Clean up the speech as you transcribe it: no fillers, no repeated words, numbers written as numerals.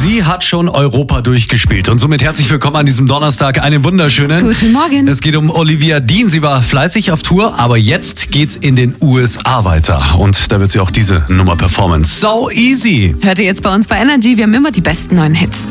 Sie hat schon Europa durchgespielt und somit herzlich willkommen an diesem Donnerstag. Einen wunderschönen Guten Morgen. Es geht um Olivia Dean. Sie war fleißig auf Tour, aber jetzt geht's in den USA weiter. Und da wird sie auch diese Nummer performen. So easy. Hört ihr jetzt bei uns bei Energy. Wir haben immer die besten neuen Hits.